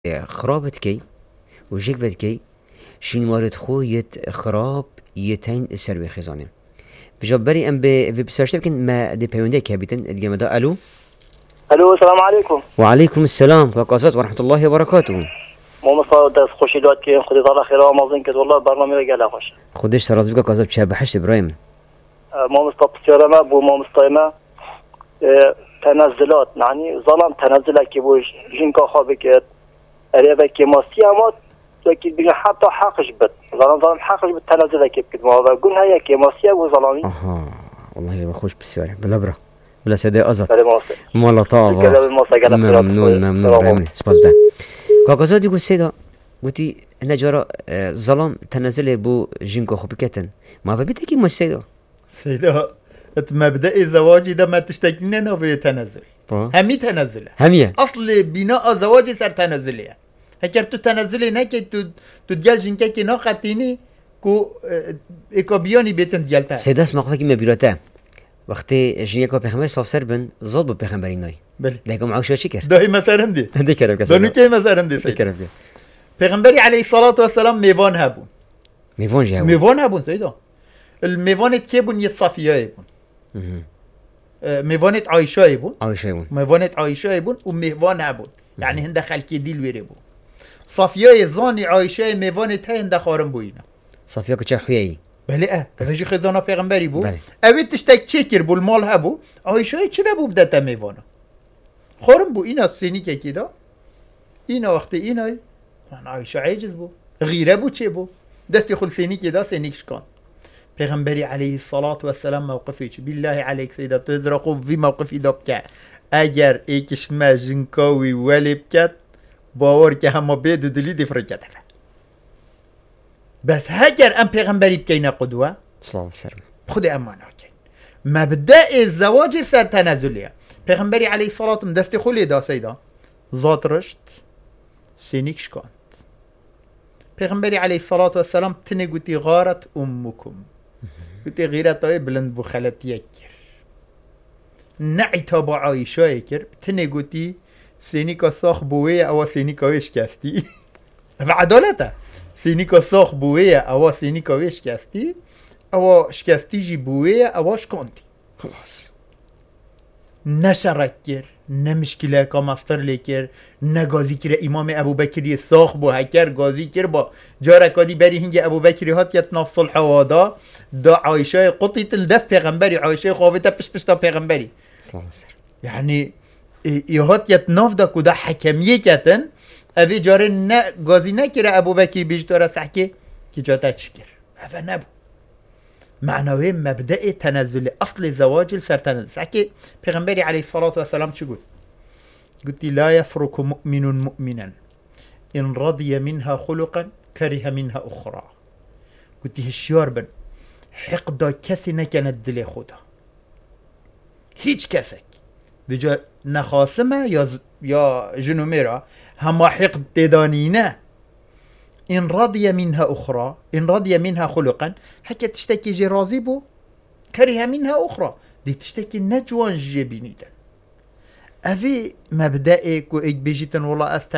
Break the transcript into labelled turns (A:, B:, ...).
A: خرابت کی و جیک کی شینوارد خو یت خراب یتین سر خزانه بجبري ام بسرچ بكن ما دي بيوندي كابتن الجمدا الو
B: السلام عليكم.
A: وعليكم السلام وبركاته ورحمه الله وبركاته.
B: مو مصاد خوشی داد که خودی داره خیلی آموزن که والله برنامه گله خوش.
A: خودش سراز بك كذا بچه بحش ابراهيم.
B: ما مستبصر ما بو ما مستيما تنزلات يعني ظلم تنزل كي بوش جنكا خابك اريبا كي ماسيامات لكن بيجي حتى حقش بت ظلم حقش بالتنزل كي بكد ما بقول هيا كي ماسيا وظلامي.
A: والله بخوش بالسؤال بلا برا بلا سيدي ازر.
B: مولا
A: طابا. ممنون سباس ده. كاكازا دي قلت سيدا قلتي نجارة ظلام تنزل بو جنكا خابكتن ما فبيتك كي سيدا.
C: سيدا مبدأ زواجي ده ما تشتكينا انه بيتنزل همي تنزل
A: همية
C: اصل بناء زواجي صار تنزلية هكر تو تنزلي نكي تو تجال جنكا كي ناقتيني كو ايكو بيوني بيتن ديالتا
A: سيدا اسمع قفاكي مبيروتا وقتی جنكا پیغمبر صاف سر بن زاد بو پیغمبری ناي
C: بله
A: لكم عاوشا چیکر
C: داهی مثلا دي
A: دي كرم كسر
C: دونو كي مثلا دي
A: سيدا
C: پیغمبری عليه الصلاة والسلام ميفان هابون
A: ميفون
C: هابون سيدا الميفانت كيبون يصافيا يبون ميفانت عايشة يبون ميفانت عايشة يبون وميفان هابون يعني هندا خلكي ديل ويربون صافيا يزاني عايشة ميفانت هاي هندا خارم بوينا
A: صافيا كتشا حيي
C: بله فجي خزانا پیغمبری بو اوید تشتک چیکر بول مال هبو عايشة چرا بو بدتا ميفانا خارم بو اینا سینی که کدا اینا وقت اینا عايشة عاجز بو غیره بو چه بو دستی خل سینی کدا سینیکش کن پیغمبری علیه الصلاة والسلام موقفیش بالله عليك سيدا تزرقو في موقفی دابکه اگر ایکش ما جنکاوی ولی بکت باور که همه بید و دلی دی فرکت بس هاجر ام پیغمبری بکینا قدوه
A: صلى الله عليه وسلم
C: خود امانه کن مبدأ الزواج سر تنازلیه پیغمبری علیه الصلاة والسلام دستی خولی دا سيدا ذات رشت سینیکش کن پیغمبری علیه الصلاة والسلام تنه گوتی غارت امکم گوتی غیرت های بلند بو خلط یکر نعی با عایشه یکر تنه گوتی سینیکا ساخ بوه او سینیکا وشکستی و عدالته سینیکا ساخ بوه او سینیکا وشکستی او شکستی جی بوه او شکانتی
A: خلاص
C: نشرک کر نمشکله که مستر لیکر نگازی کر امام ابو بکری ساخ بو هکر گازی کر با جارکادی بری هنگ ابو بکری هات یت ناف صلح وادا دا عایشه قطی تلدف پیغمبری عایشه خوابتا پش تا پیغمبری یعنی یهات یت ناف دا کدا حکمیه کتن اوی جاره گازی نکره ابو بکری بیجتاره سحکه که جاتا چکر اوه نبو معنوی مبدأ تنزل اصل زواج سر تنزل سحكي پیغمبری علیه الصلاة والسلام چه قلت لا يفرك مؤمن مؤمنا ان رضي منها خلقا كره منها اخرى قلت هشيار بن حقدا کسی نکند دل خدا هیچ کسک بجا نخاسمه یا جنوميرا هما حقد تدانينه إن رضي منها أخرى إن رضي منها خلقا حكى تشتكي جي راضي بو كره منها أخرى دي تشتكي نجوان جي بنيدا أفي مبدأك وإيك بيجيتن والله